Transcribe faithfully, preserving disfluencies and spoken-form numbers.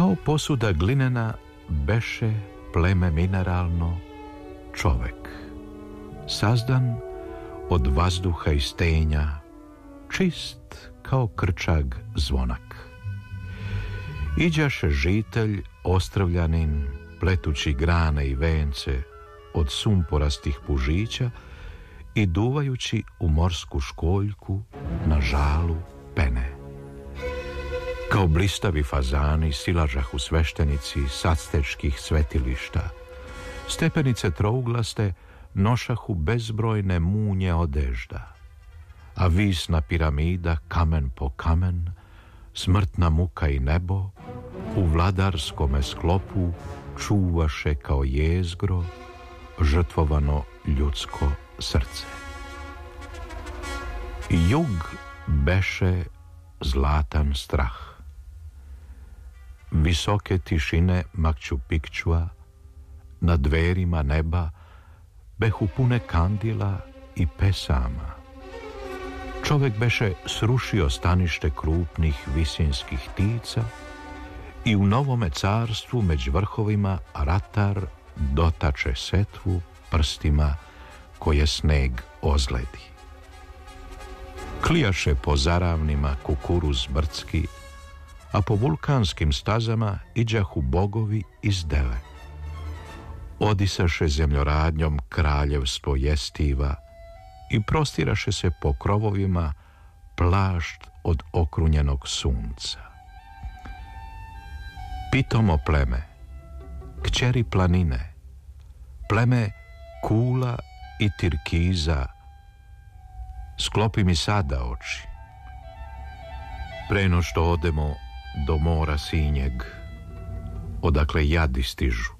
Kao posuda glinena beše pleme mineralno čovek, sazdan od vazduha i stenja, čist kao krčag zvonak. Iđaše žitelj Ostravljanin, pletući grane i vence od sumporastih pužića i duvajući u morsku školjku na žalu pene. Kao blistavi fazani silažahu sveštenici sactečkih svetilišta. Stepenice trouglaste nošahu bezbrojne munje odežda, a visna piramida kamen po kamen, smrtna muka i nebo u vladarskome sklopu čuvaše kao jezgro žrtvovano ljudsko srce. Jug beše zlatan strah. Visoke tišine Makču Pikčua na dverima neba behu pune kandila i pesama. Čovek beše srušio stanište krupnih visinskih ptica i u novome carstvu među vrhovima ratar dotače setvu prstima koje sneg ozledi. Klijaše po zaravnima kukuruz brdski, a po vulkanskim stazama iđahu bogovi iz dele. Odisaše zemljoradnjom kraljevstvo jestiva i prostiraše se po krovovima plašt od okrunjenog sunca. Pitomo pleme, kćeri planine, pleme kula i tirkiza, sklopi mi sada oči. Preno što odemo do mora sinjeg, odakle jadi stižu.